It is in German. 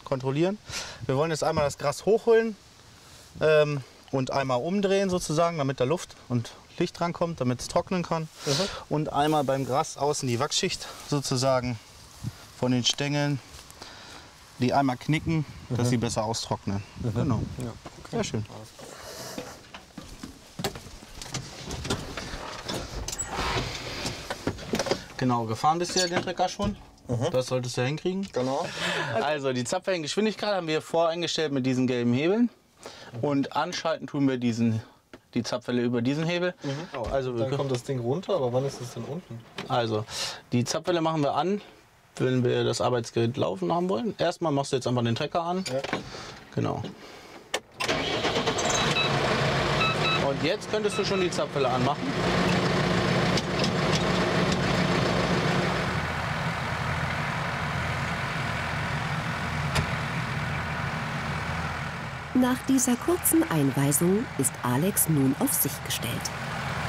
kontrollieren. Wir wollen jetzt einmal das Gras hochholen und einmal umdrehen sozusagen, damit da Luft und Licht rankommt, damit es trocknen kann. Und einmal beim Gras außen die Wachsschicht sozusagen von den Stängeln, die einmal knicken, dass sie besser austrocknen. Genau. Ja, okay. Sehr schön. Genau, gefahren bist du ja den Trecker schon. Das solltest du ja hinkriegen. Genau. Also die Zapfwellengeschwindigkeit haben wir voreingestellt mit diesen gelben Hebeln. Und anschalten tun wir die Zapfwelle über diesen Hebel. Also Dann kommt das Ding runter, aber wann ist es denn unten? Also die Zapfwelle machen wir an, wenn wir das Arbeitsgerät laufen haben wollen. Erstmal machst du jetzt einfach den Trecker an. Ja. Genau. Und jetzt könntest du schon die Zapfwelle anmachen. Nach dieser kurzen Einweisung ist Alex nun auf sich gestellt.